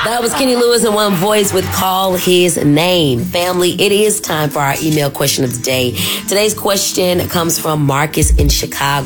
That was Kenny Lewis in One Voice with Call His Name. Family, it is time for our email question of the day. Today's question comes from Marcus in Chicago.